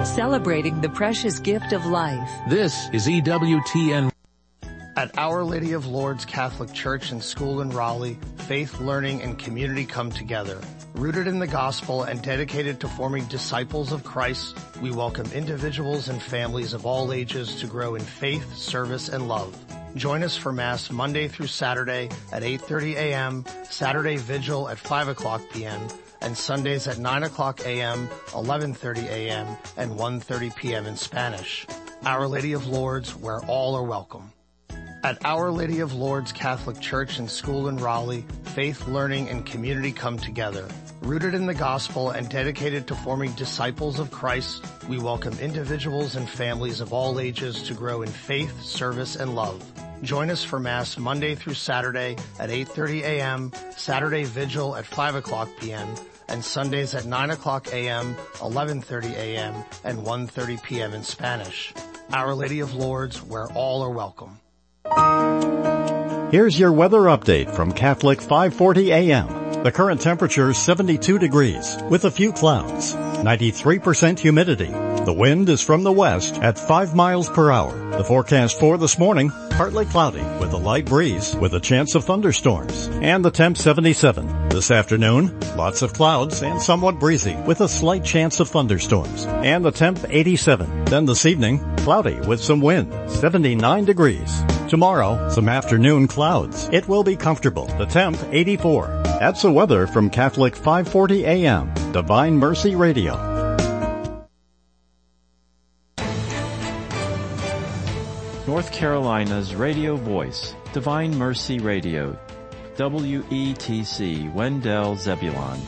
celebrating the precious gift of life. This is EWTN. At Our Lady of Lourdes Catholic Church and School in Raleigh, faith, learning, and community come together. Rooted in the gospel and dedicated to forming disciples of Christ, we welcome individuals and families of all ages to grow in faith, service, and love. Join us for Mass Monday through Saturday at 8:30 a.m., Saturday Vigil at 5 o'clock p.m., and Sundays at 9 o'clock a.m., 11:30 a.m., and 1:30 p.m. in Spanish. Our Lady of Lourdes, where all are welcome. At Our Lady of Lourdes Catholic Church and School in Raleigh, faith, learning, and community come together. Rooted in the gospel and dedicated to forming disciples of Christ, we welcome individuals and families of all ages to grow in faith, service, and love. Join us for Mass Monday through Saturday at 8:30 a.m., Saturday Vigil at 5 o'clock p.m., and Sundays at 9 o'clock a.m., 11:30 a.m., and 1:30 p.m. in Spanish. Our Lady of Lourdes, where all are welcome. Here's your weather update from Catholic 540 AM. The current temperature is 72 degrees with a few clouds, 93% humidity. The wind is from the west at 5 miles per hour. The forecast for this morning, partly cloudy with a light breeze with a chance of thunderstorms. And the temp 77. This afternoon, lots of clouds and somewhat breezy with a slight chance of thunderstorms. And the temp 87. Then this evening, cloudy with some wind, 79 degrees. Tomorrow, some afternoon clouds. It will be comfortable. The temp 84. That's the weather from Catholic 540 AM, Divine Mercy Radio. North Carolina's radio voice, Divine Mercy Radio, WETC, Wendell Zebulon.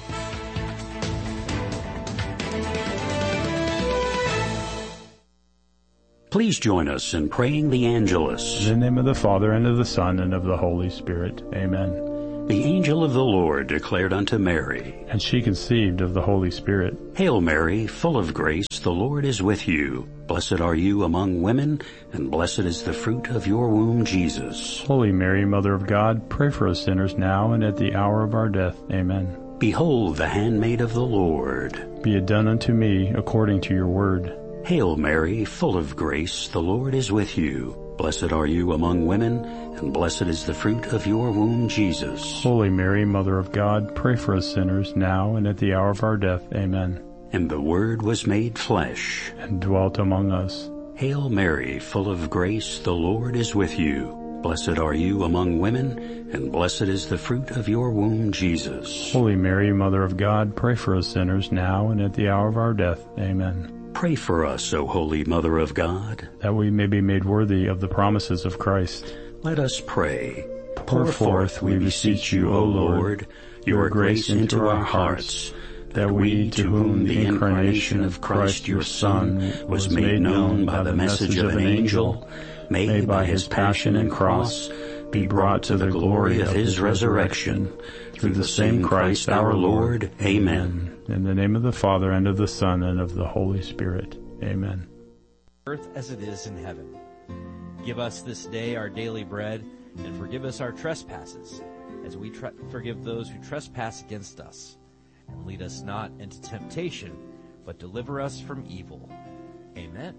Please join us in praying the Angelus. In the name of the Father, and of the Son, and of the Holy Spirit. Amen. The angel of the Lord declared unto Mary, and she conceived of the Holy Spirit. Hail Mary, full of grace, the Lord is with you. Blessed are you among women, and blessed is the fruit of your womb, Jesus. Holy Mary, Mother of God, pray for us sinners now and at the hour of our death. Amen. Behold the handmaid of the Lord. Be it done unto me according to your word. Hail Mary, full of grace, the Lord is with you. Blessed are you among women, and blessed is the fruit of your womb, Jesus. Holy Mary, Mother of God, pray for us sinners now and at the hour of our death. Amen. And the Word was made flesh, and dwelt among us. Hail Mary, full of grace, the Lord is with you. Blessed are you among women, and blessed is the fruit of your womb, Jesus. Holy Mary, Mother of God, pray for us sinners now and at the hour of our death. Amen. Pray for us, O Holy Mother of God, that we may be made worthy of the promises of Christ. Let us pray. Pour forth, we beseech you, O Lord, your grace into our hearts, that we, to whom the incarnation of Christ your Son was made known by the message of an angel, may by his passion and cross be brought to the glory of his resurrection, through the same Christ our Lord. Amen. In the name of the Father, and of the Son, and of the Holy Spirit. Amen. Earth as it is in heaven. Give us this day our daily bread, and forgive us our trespasses, as we forgive those who trespass against us. And lead us not into temptation, but deliver us from evil. Amen.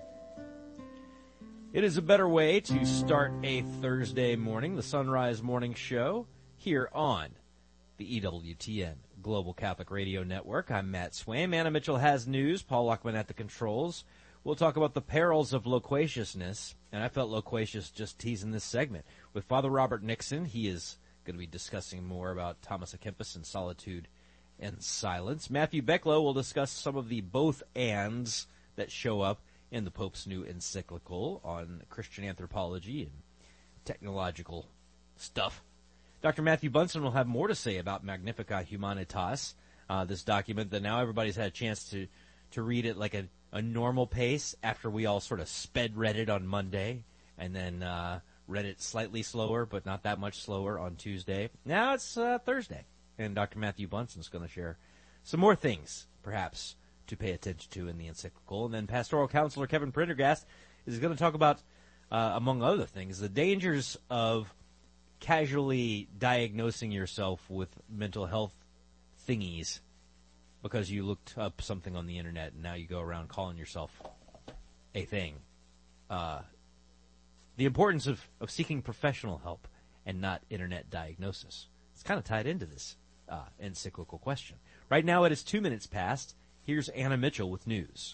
It is a better way to start a Thursday morning, the Sunrise Morning Show, here on the EWTN Global Catholic Radio Network. I'm Matt Swaim. Anna Mitchell has news. Paul Luckman at the controls. We'll talk about the perils of loquaciousness, and I felt loquacious just teasing this segment. With Father Robert Nixon, he is going to be discussing more about Thomas à Kempis and solitude and silence. Matthew Becklow will discuss some of the both ands that show up in the Pope's new encyclical on Christian anthropology and technological stuff. Dr. Matthew Bunson will have more to say about Magnificat Humanitas, this document that now everybody's had a chance to read it like a normal pace after we all sort of read it on Monday and then read it slightly slower, but not that much slower on Tuesday. Now it's Thursday, and Dr. Matthew Bunson's going to share some more things, perhaps, to pay attention to in the encyclical. And then Pastoral Counselor Kevin Prendergast is going to talk about, among other things, the dangers of casually diagnosing yourself with mental health thingies because you looked up something on the internet and now you go around calling yourself a thing. The importance of seeking professional help and not internet diagnosis. It's kind of tied into this encyclical question. Right now it is 2 minutes past. Here's Anna Mitchell with news.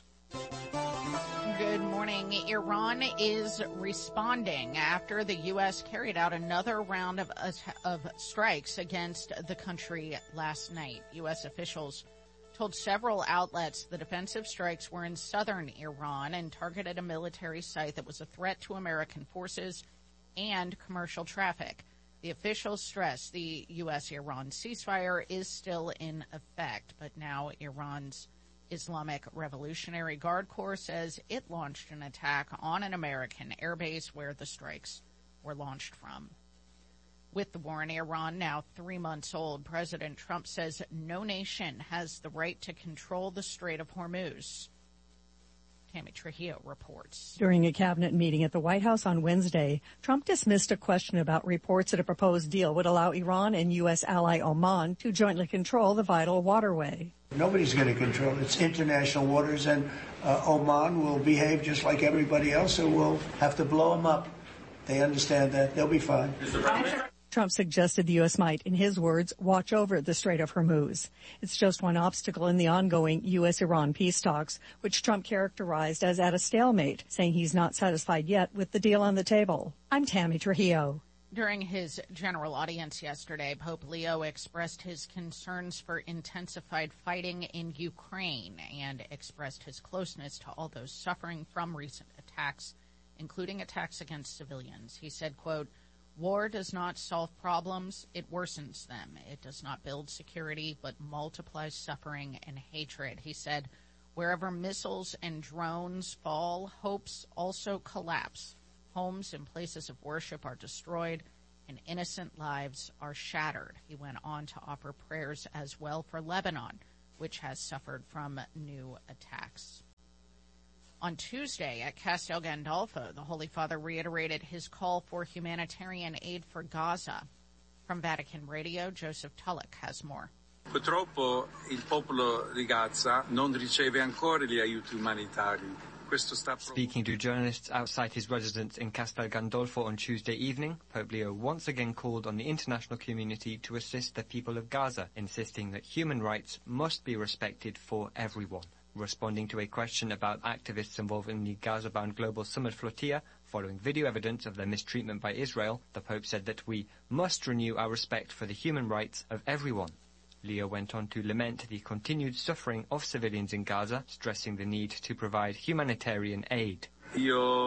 Good morning. Iran is responding after the U.S. carried out another round of strikes against the country last night. U.S. officials told several outlets the defensive strikes were in southern Iran and targeted a military site that was a threat to American forces and commercial traffic. The officials stressed the U.S.-Iran ceasefire is still in effect, but now Iran's Islamic Revolutionary Guard Corps says it launched an attack on an American airbase where the strikes were launched from. With the war in Iran now 3 months old, President Trump says no nation has the right to control the Strait of Hormuz. Tammy Trujillo reports. During a cabinet meeting at the White House on Wednesday, Trump dismissed a question about reports that a proposed deal would allow Iran and U.S. ally Oman to jointly control the vital waterway. Nobody's going to control it. It's international waters, and Oman will behave just like everybody else, so we'll have to blow them up. They understand that. They'll be fine. Trump suggested the U.S. might, in his words, watch over the Strait of Hormuz. It's just one obstacle in the ongoing U.S.-Iran peace talks, which Trump characterized as at a stalemate, saying he's not satisfied yet with the deal on the table. I'm Tammy Trujillo. During his general audience yesterday, Pope Leo expressed his concerns for intensified fighting in Ukraine and expressed his closeness to all those suffering from recent attacks, including attacks against civilians. He said, quote, "War does not solve problems, it worsens them. It does not build security, but multiplies suffering and hatred." He said, "Wherever missiles and drones fall, hopes also collapse. Homes and places of worship are destroyed, and innocent lives are shattered." He went on to offer prayers as well for Lebanon, which has suffered from new attacks. On Tuesday at Castel Gandolfo, the Holy Father reiterated his call for humanitarian aid for Gaza. From Vatican Radio, Joseph Tulloch has more. Purtroppo il popolo di Gaza non riceve ancora gli aiuti umanitari. Speaking to journalists outside his residence in Castel Gandolfo on Tuesday evening, Pope Leo once again called on the international community to assist the people of Gaza, insisting that human rights must be respected for everyone. Responding to a question about activists involved in the Gaza-bound Global Summit flotilla, following video evidence of their mistreatment by Israel, the Pope said that we must renew our respect for the human rights of everyone. Leo went on to lament the continued suffering of civilians in Gaza, stressing the need to provide humanitarian aid. I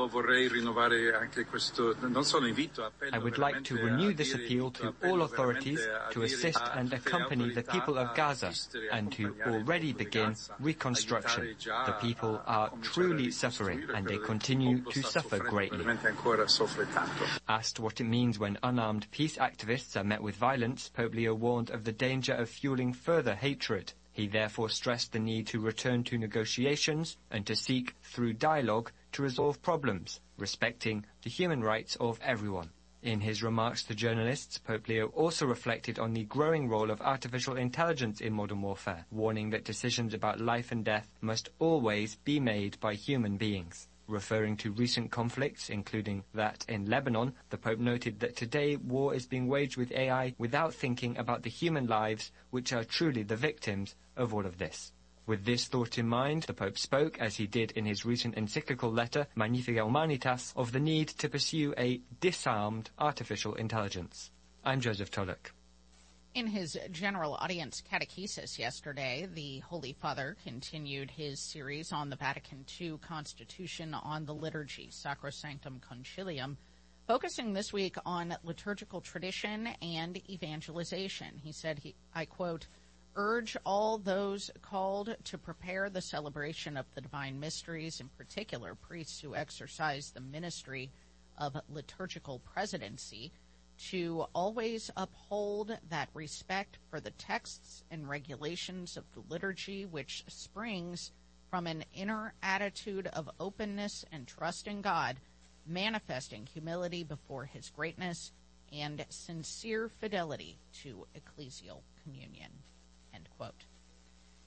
would like to renew this appeal to all authorities to assist and accompany the people of Gaza and to already begin reconstruction. The people are truly suffering and they continue to suffer greatly. Asked what it means when unarmed peace activists are met with violence, Pope Leo warned of the danger of fueling further hatred. He therefore stressed the need to return to negotiations and to seek, through dialogue, to resolve problems, respecting the human rights of everyone. In his remarks to journalists, Pope Leo also reflected on the growing role of artificial intelligence in modern warfare, warning that decisions about life and death must always be made by human beings. Referring to recent conflicts, including that in Lebanon, the Pope noted that today war is being waged with AI without thinking about the human lives which are truly the victims of all of this. With this thought in mind, the Pope spoke, as he did in his recent encyclical letter, Magnificat Humanitas, of the need to pursue a disarmed artificial intelligence. I'm Joseph Tulloch. In his general audience catechesis yesterday, the Holy Father continued his series on the Vatican II Constitution on the Liturgy, Sacrosanctum Concilium, focusing this week on liturgical tradition and evangelization. He said, I quote, "Urge all those called to prepare the celebration of the divine mysteries, in particular priests who exercise the ministry of liturgical presidency, to always uphold that respect for the texts and regulations of the liturgy which springs from an inner attitude of openness and trust in God, manifesting humility before his greatness and sincere fidelity to ecclesial communion." End quote.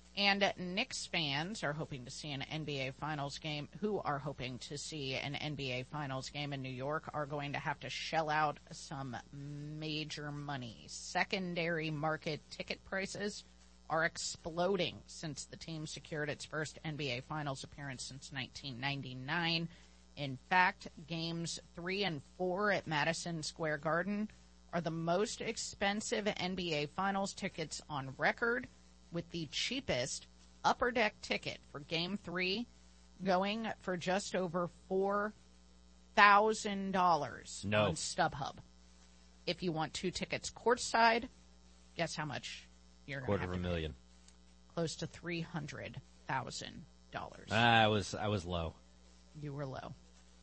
And Knicks fans are hoping to see an NBA Finals game, who are hoping to see an NBA Finals game in New York, are going to have to shell out some major money. Secondary market ticket prices are exploding since the team secured its first NBA Finals appearance since 1999. In fact, games 3 and 4 at Madison Square Garden are the most expensive NBA Finals tickets on record, with the cheapest upper deck ticket for Game 3 going for just over $4,000 on StubHub. If you want 2 tickets courtside, guess how much you're going to have to pay? $250,000. Close to $300,000. I was low. You were low.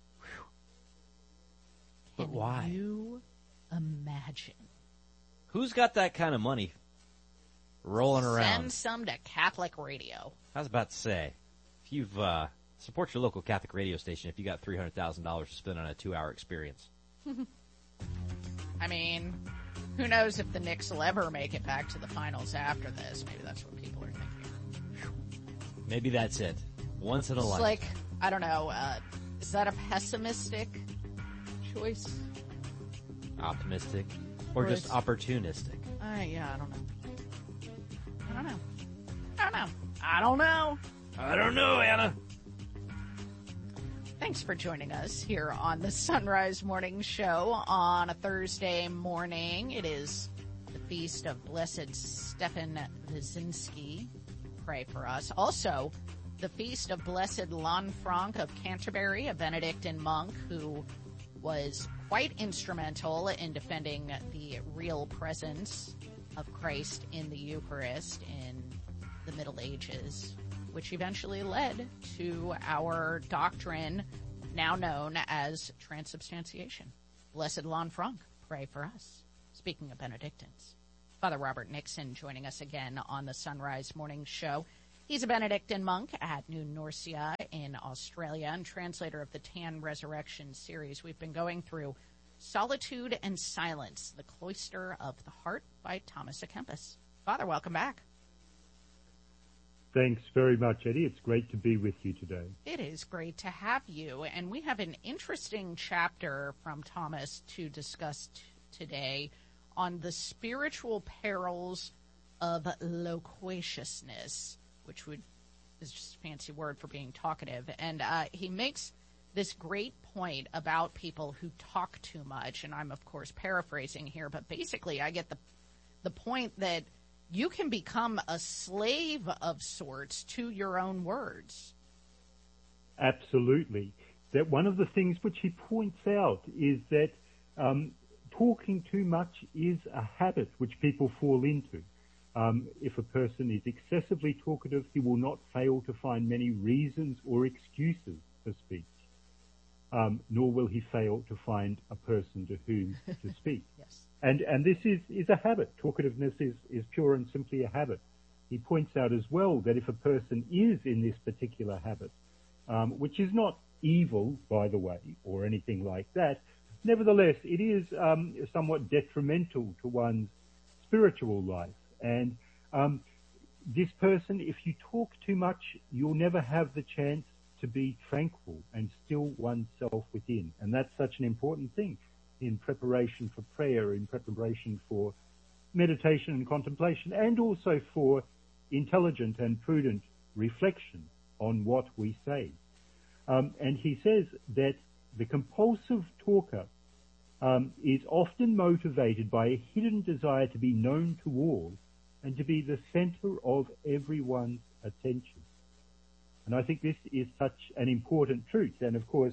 But why? Can you imagine? Who's got that kind of money rolling around? Send some to Catholic Radio. I was about to say, if you've support your local Catholic radio station if you got $300,000 to spend on a 2-hour experience. I mean, who knows if the Knicks will ever make it back to the finals after this? Maybe that's what people are thinking. Maybe that's it. Once in a life. It's like, I don't know, is that a pessimistic choice? Optimistic? Or just opportunistic? Yeah, I don't know. I don't know, Anna. Thanks for joining us here on the Sunrise Morning Show on a Thursday morning. It is the feast of Blessed Stefan Wyszynski. Pray for us. Also, the feast of Blessed Lanfranc of Canterbury, a Benedictine monk who was quite instrumental in defending the real presence of Christ in the Eucharist in the Middle Ages, which eventually led to our doctrine now known as transubstantiation. Blessed Lanfranc, pray for us. Speaking of Benedictines, Father Robert Nixon joining us again on the Sunrise Morning Show. He's a Benedictine monk at New Norcia in Australia and translator of the Tan Resurrection series. We've been going through Solitude and Silence, the Cloister of the Heart by Thomas à Kempis. Father, welcome back. Thanks very much, Eddie. It's great to be with you today. It is great to have you, and we have an interesting chapter from Thomas to discuss today on the spiritual perils of loquaciousness, which is just a fancy word for being talkative. And he makes this great point about people who talk too much, and I'm, of course, paraphrasing here, but basically I get the point that you can become a slave of sorts to your own words. Absolutely. That one of the things which he points out is that talking too much is a habit which people fall into. If a person is excessively talkative, he will not fail to find many reasons or excuses for speech, nor will he fail to find a person to whom to speak. Yes. And this is a habit. Talkativeness is pure and simply a habit. He points out as well that if a person is in this particular habit, which is not evil, by the way, or anything like that, nevertheless, it is somewhat detrimental to one's spiritual life. And this person, if you talk too much, you'll never have the chance to be tranquil and still oneself within. And that's such an important thing in preparation for prayer, in preparation for meditation and contemplation, and also for intelligent and prudent reflection on what we say. And he says that the compulsive talker is often motivated by a hidden desire to be known to all and to be the center of everyone's attention. And I think this is such an important truth. And of course,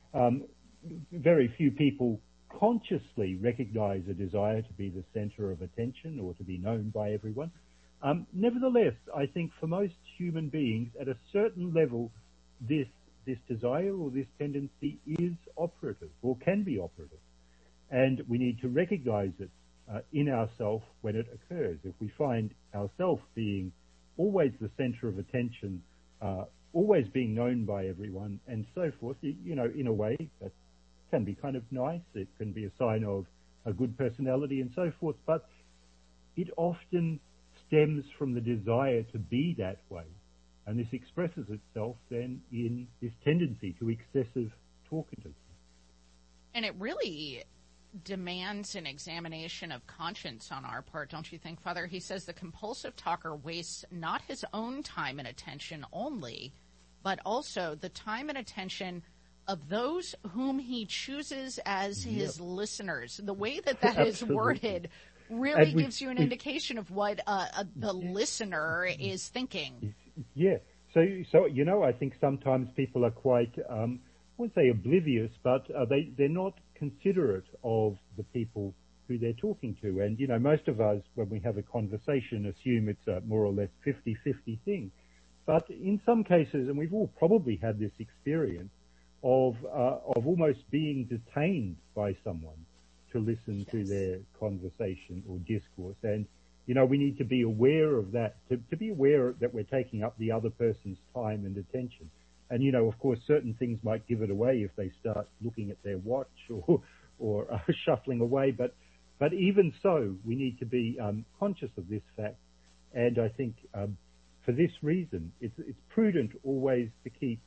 very few people consciously recognize a desire to be the center of attention or to be known by everyone. Nevertheless, I think for most human beings, at a certain level, this desire or this tendency is operative or can be operative. And we need to recognize it in ourselves when it occurs. If we find ourselves being always the center of attention, always being known by everyone, and so forth, in a way that can be kind of nice. It can be a sign of a good personality and so forth, but it often stems from the desire to be that way. And this expresses itself then in this tendency to excessive talkative. And it really demands an examination of conscience on our part, don't you think, Father? He says the compulsive talker wastes not his own time and attention only, but also the time and attention of those whom he chooses as his listeners. The way that is worded really gives you an indication of what the listener is thinking. Yeah. So I think sometimes people are quite, I wouldn't say oblivious, but they're not considerate of the people who they're talking to. And, most of us, when we have a conversation, assume it's a more or less 50-50 thing. But in some cases, and we've all probably had this experience of almost being detained by someone to listen to their conversation or discourse. And, we need to be aware of that, to be aware that we're taking up the other person's time and attention. And, of course, certain things might give it away if they start looking at their watch or shuffling away. But even so, we need to be conscious of this fact. And I think for this reason, it's prudent always to keep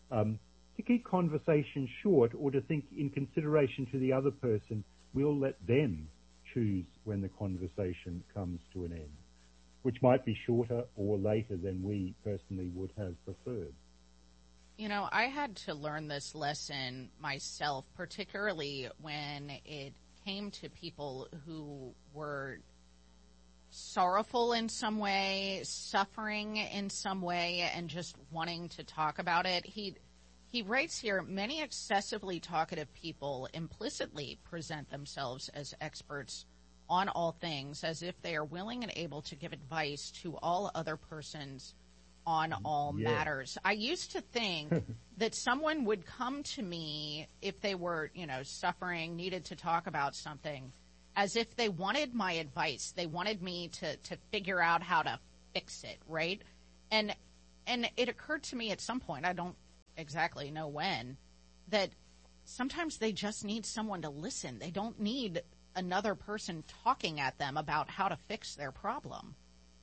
conversation short, or to think in consideration to the other person, we'll let them choose when the conversation comes to an end, which might be shorter or later than we personally would have preferred. I had to learn this lesson myself, particularly when it came to people who were sorrowful in some way, suffering in some way, and just wanting to talk about it. He writes here, many excessively talkative people implicitly present themselves as experts on all things, as if they are willing and able to give advice to all other persons on all matters. I used to think that someone would come to me if they were, suffering, needed to talk about something, as if they wanted my advice. They wanted me to figure out how to fix it, right? And it occurred to me at some point, I don't exactly know when, that sometimes they just need someone to listen. They don't need another person talking at them about how to fix their problem.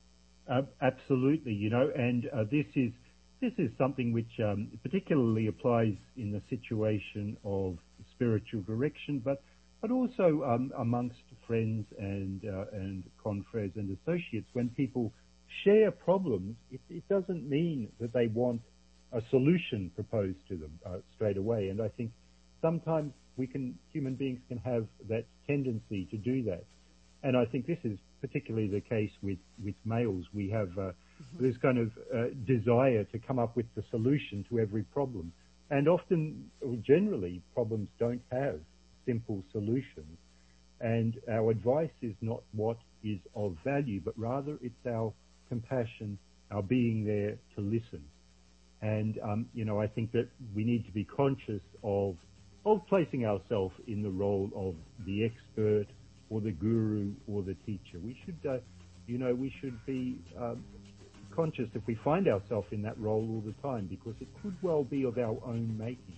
Absolutely, and this is something which particularly applies in the situation of spiritual direction, but also amongst friends and confrères and associates. When people share problems, it doesn't mean that they want a solution proposed to them straight away. And I think sometimes human beings can have that tendency to do that. And I think this is particularly the case with males. We have this kind of desire to come up with the solution to every problem. And often, or generally, problems don't have simple solutions. And our advice is not what is of value, but rather it's our compassion, our being there to listen. And, I think that we need to be conscious of placing ourselves in the role of the expert or the guru or the teacher. We should be conscious if we find ourselves in that role all the time, because it could well be of our own making.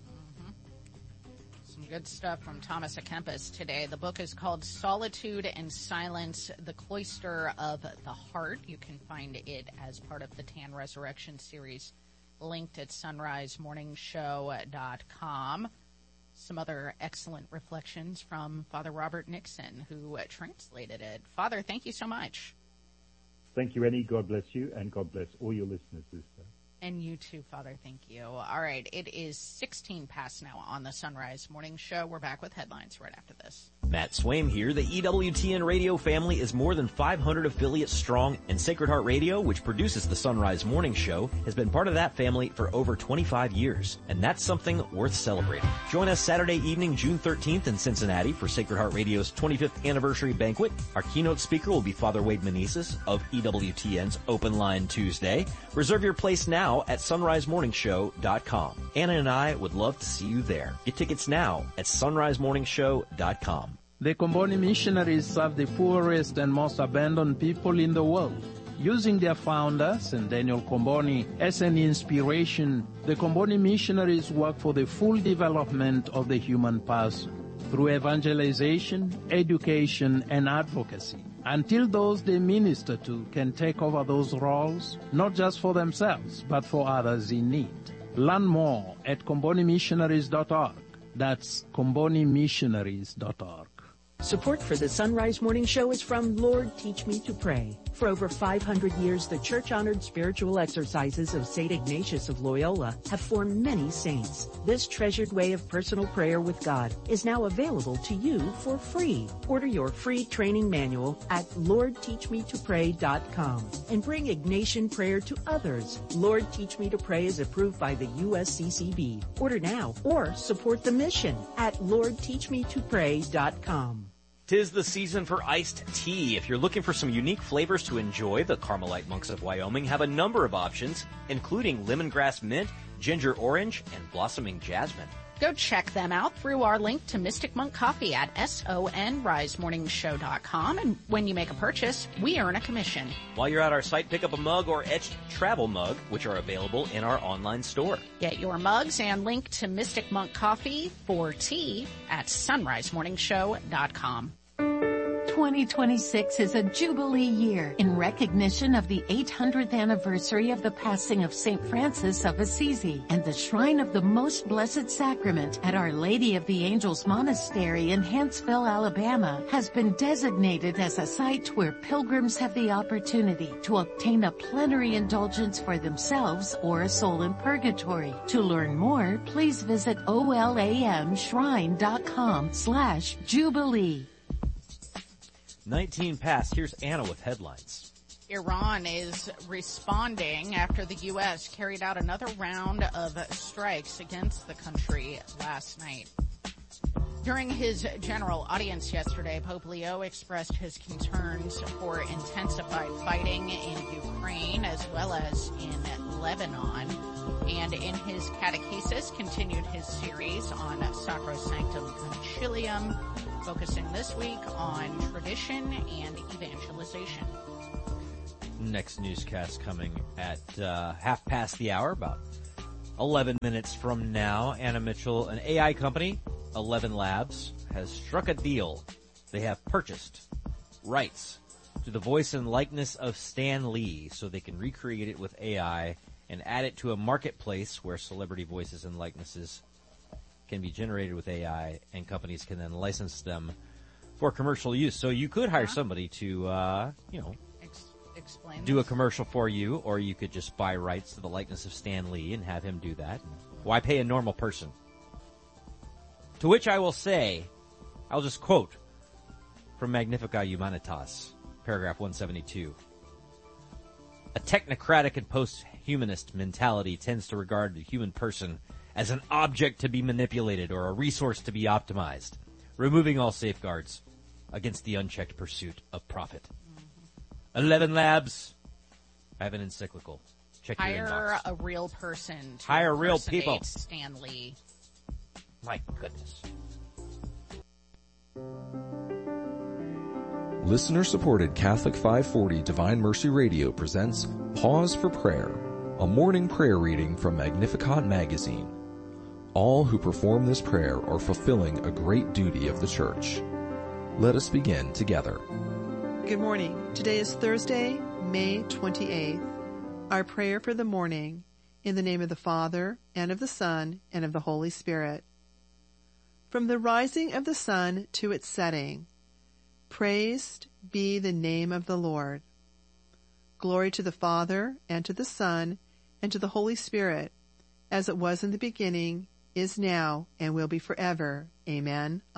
Some good stuff from Thomas à Kempis today. The book is called Solitude and Silence, The Cloister of the Heart. You can find it as part of the Tan Resurrection series, linked at sunrisemorningshow.com. Some other excellent reflections from Father Robert Nixon, who translated it. Father, thank you so much. Thank you, Annie. God bless you, and God bless all your listeners this day. And you too, Father. Thank you. All right. It is 16 past now on the Sunrise Morning Show. We're back with headlines right after this. Matt Swaim here. The EWTN radio family is more than 500 affiliates strong, and Sacred Heart Radio, which produces the Sunrise Morning Show, has been part of that family for over 25 years. And that's something worth celebrating. Join us Saturday evening, June 13th in Cincinnati for Sacred Heart Radio's 25th anniversary banquet. Our keynote speaker will be Father Wade Meneses of EWTN's Open Line Tuesday. Reserve your place now at sunrisemorningshow.com. Anna and I would love to see you there. Get tickets now at sunrisemorningshow.com. The Comboni missionaries serve the poorest and most abandoned people in the world. Using their founder, St. Daniel Comboni, as an inspiration, the Comboni missionaries work for the full development of the human person through evangelization, education, and advocacy. until those they minister to can take over those roles, not just for themselves, but for others in need. Learn more at combonimissionaries.org. That's combonimissionaries.org. Support for the Sunrise Morning Show is from Lord Teach Me to Pray. For over 500 years, the church-honored spiritual exercises of St. Ignatius of Loyola have formed many saints. This treasured way of personal prayer with God is now available to you for free. Order your free training manual at LordTeachMeToPray.com and bring Ignatian prayer to others. Lord Teach Me to Pray is approved by the USCCB. Order now or support the mission at LordTeachMeToPray.com. 'Tis the season for iced tea. If you're looking for some unique flavors to enjoy, the Carmelite Monks of Wyoming have a number of options, including lemongrass mint, ginger orange, and blossoming jasmine. Go check them out through our link to Mystic Monk Coffee at sonrisemorningshow.com. And when you make a purchase, we earn a commission. While you're at our site, pick up a mug or etched travel mug, which are available in our online store. Get your mugs and link to Mystic Monk Coffee for tea at sonrisemorningshow.com. 2026 is a Jubilee year in recognition of the 800th anniversary of the passing of St. Francis of Assisi, and the Shrine of the Most Blessed Sacrament at Our Lady of the Angels Monastery in Huntsville, Alabama, has been designated as a site where pilgrims have the opportunity to obtain a plenary indulgence for themselves or a soul in purgatory. To learn more, please visit olamshrine.com/Jubilee. 19 past. Here's Anna with headlines. Iran is responding after the U.S. carried out another round of strikes against the country last night. During his general audience yesterday, Pope Leo expressed his concerns for intensified fighting in Ukraine as well as in Lebanon, and in his catechesis continued his series on Sacrosanctum Concilium, focusing this week on tradition and evangelization. Next newscast coming at half past the hour, about 11 minutes from now. Anna Mitchell, an AI company, 11 Labs, has struck a deal. They have purchased rights to the voice and likeness of Stan Lee so they can recreate it with AI and add it to a marketplace where celebrity voices and likenesses can be generated with AI, and companies can then license them for commercial use. So you could hire somebody to, explain do a commercial for you, or you could just buy rights to the likeness of Stan Lee and have him do that. Why pay a normal person? To which I will say, I'll just quote from Magnificat Humanitas, paragraph 172. A technocratic and post-humanist mentality tends to regard the human person as an object to be manipulated or a resource to be optimized, removing all safeguards against the unchecked pursuit of profit. 11 Labs, I have an encyclical. Check your inbox. Hire a real person to hire real people. Stan Lee. My goodness. Listener-supported Catholic 540 Divine Mercy Radio presents Pause for Prayer, a morning prayer reading from Magnificat magazine. All who perform this prayer are fulfilling a great duty of the Church. Let us begin together. Good morning. Today is Thursday, May 28th. Our prayer for the morning, in the name of the Father, and of the Son, and of the Holy Spirit. From the rising of the sun to its setting, praised be the name of the Lord. Glory to the Father, and to the Son, and to the Holy Spirit, as it was in the beginning, is now, and will be forever. Amen.